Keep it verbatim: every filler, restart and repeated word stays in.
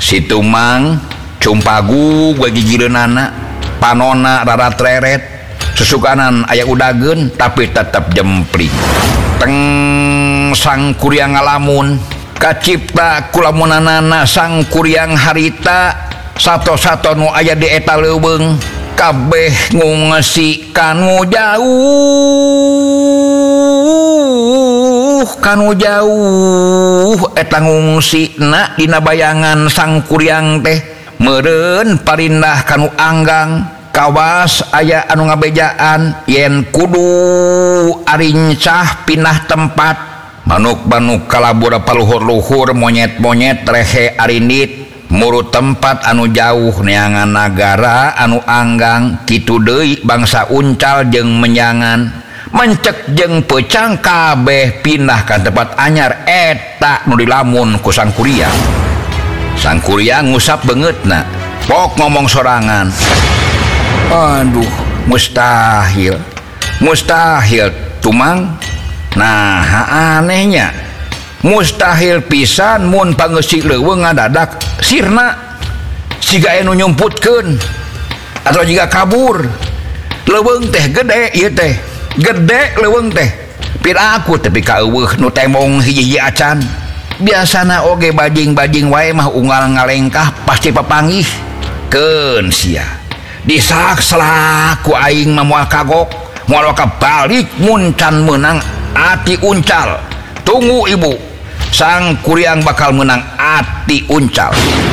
situmang cumpagu gigireunana panona rara treret susukanan aya udageun tapi tetep jempling teng sang kuryang ngalamun kacipta kulamunanana sang kuryang harita sato-sato nu aya di eta leuweung kabeh ngungsi kanu jauh kanu jauh eta ngungsina dina bayangan sang kuryang teh meureun parindah kanu anggang kawas aya anu ngabejaan yen kudu arincah pindah tempat manuk-manuk kalabura paluhur-luhur monyet-monyet rehe arindit murut tempat anu jauh neangan nagara anu anggang kitu deui bangsa uncal jeung menyangan mencek jeung peucang kabeh pindah ka tempat anyar eta nu dilamun ku sang kuryang. Sang kuryang ngusap beungeutna pok ngomong sorangan, aduh mustahil mustahil tumang. Nah anehnya mustahil pisan mun pangeusik leuweung ngadadak sirna siga anu nyumputkeun atau jika kabur leuweung teh gede ieu teh gede leuweung teh piraku tapi ka eueuh nu temong hiji-hiji acan biasana oge bajing-bajing wae mah unggal ngalengkah pasti papanggih keun sia disakslak ku aing mah moal kagok moal kabalik mun can meunang ati uncal. Tunggu ibu, sang kuryang bakal menang ati uncal.